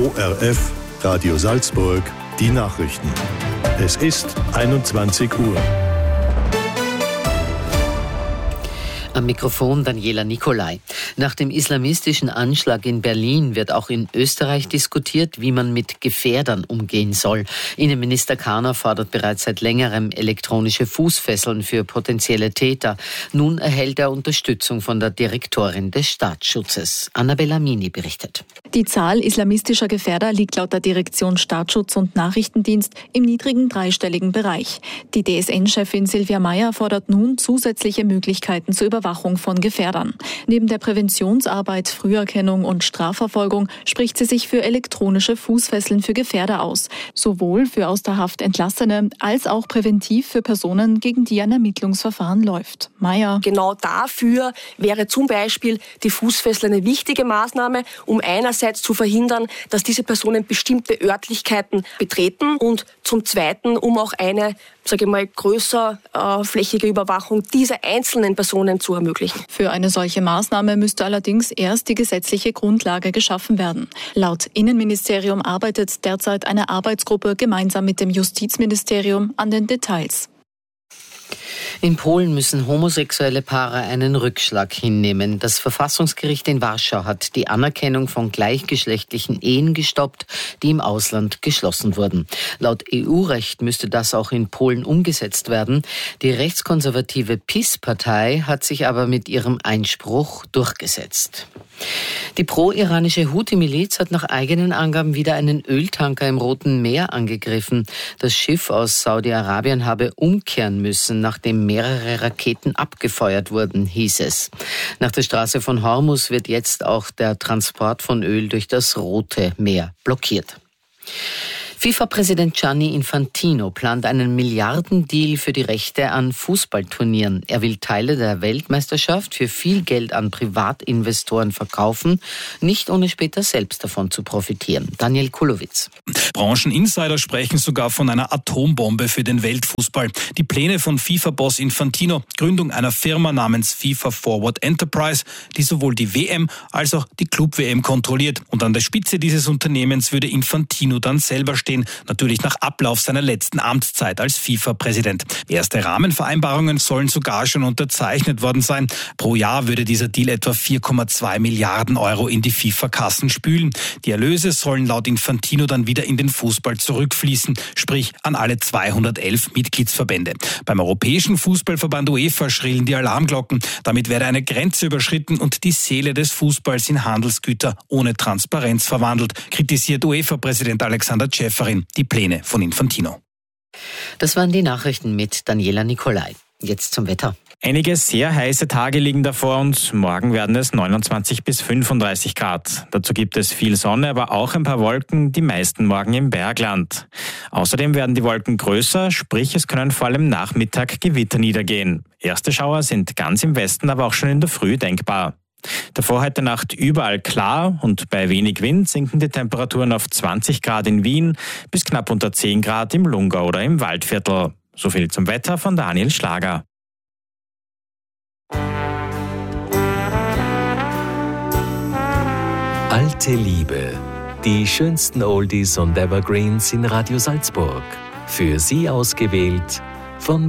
ORF Radio Salzburg, die Nachrichten. Es ist 21 Uhr. Am Mikrofon Daniela Nicolai. Nach dem islamistischen Anschlag in Berlin wird auch in Österreich diskutiert, wie man mit Gefährdern umgehen soll. Innenminister Karner fordert bereits seit längerem elektronische Fußfesseln für potenzielle Täter. Nun erhält er Unterstützung von der Direktorin des Staatsschutzes. Annabella Mini berichtet. Die Zahl islamistischer Gefährder liegt laut der Direktion Staatsschutz und Nachrichtendienst im niedrigen dreistelligen Bereich. Die DSN-Chefin Silvia Meyer fordert nun zusätzliche Möglichkeiten zur Überwachung von Gefährdern. Neben der Präventionsarbeit, Früherkennung und Strafverfolgung spricht sie sich für elektronische Fußfesseln für Gefährder aus. Sowohl für aus der Haft Entlassene als auch präventiv für Personen, gegen die ein Ermittlungsverfahren läuft. Meyer. Genau dafür wäre zum Beispiel die Fußfessel eine wichtige Maßnahme, um einerseits zu verhindern, dass diese Personen bestimmte Örtlichkeiten betreten und zum Zweiten, um auch eine, größerflächige Überwachung dieser einzelnen Personen zu ermöglichen. Für eine solche Maßnahme müsste allerdings erst die gesetzliche Grundlage geschaffen werden. Laut Innenministerium arbeitet derzeit eine Arbeitsgruppe gemeinsam mit dem Justizministerium an den Details. In Polen müssen homosexuelle Paare einen Rückschlag hinnehmen. Das Verfassungsgericht in Warschau hat die Anerkennung von gleichgeschlechtlichen Ehen gestoppt, die im Ausland geschlossen wurden. Laut EU-Recht müsste das auch in Polen umgesetzt werden. Die rechtskonservative PiS-Partei hat sich aber mit ihrem Einspruch durchgesetzt. Die pro-iranische Houthi-Miliz hat nach eigenen Angaben wieder einen Öltanker im Roten Meer angegriffen. Das Schiff aus Saudi-Arabien habe umkehren müssen, nachdem mehrere Raketen abgefeuert wurden, hieß es. Nach der Straße von Hormuz wird jetzt auch der Transport von Öl durch das Rote Meer blockiert. FIFA-Präsident Gianni Infantino plant einen Milliardendeal für die Rechte an Fußballturnieren. Er will Teile der Weltmeisterschaft für viel Geld an Privatinvestoren verkaufen, nicht ohne später selbst davon zu profitieren. Daniel Kulowitz. Brancheninsider sprechen sogar von einer Atombombe für den Weltfußball. Die Pläne von FIFA-Boss Infantino, Gründung einer Firma namens FIFA Forward Enterprise, die sowohl die WM als auch die Club-WM kontrolliert. Und an der Spitze dieses Unternehmens würde Infantino dann selber stehen. Natürlich nach Ablauf seiner letzten Amtszeit als FIFA-Präsident. Erste Rahmenvereinbarungen sollen sogar schon unterzeichnet worden sein. Pro Jahr würde dieser Deal etwa 4,2 Milliarden Euro in die FIFA-Kassen spülen. Die Erlöse sollen laut Infantino dann wieder in den Fußball zurückfließen, sprich an alle 211 Mitgliedsverbände. Beim Europäischen Fußballverband UEFA schrillen die Alarmglocken. Damit werde eine Grenze überschritten und die Seele des Fußballs in Handelsgüter ohne Transparenz verwandelt, kritisiert UEFA-Präsident Alexander Ceferin die Pläne von Infantino. Das waren die Nachrichten mit Daniela Nicolai. Jetzt zum Wetter. Einige sehr heiße Tage liegen davor uns. Morgen werden es 29 bis 35 Grad. Dazu gibt es viel Sonne, aber auch ein paar Wolken, die meisten morgen im Bergland. Außerdem werden die Wolken größer, sprich es können vor allem Nachmittag Gewitter niedergehen. Erste Schauer sind ganz im Westen, aber auch schon in der Früh denkbar. Davor heute Nacht überall klar und bei wenig Wind sinken die Temperaturen auf 20 Grad in Wien bis knapp unter 10 Grad im Lungau oder im Waldviertel. So viel zum Wetter von Daniel Schlager. Alte Liebe. Die schönsten Oldies und Evergreens in Radio Salzburg. Für Sie ausgewählt von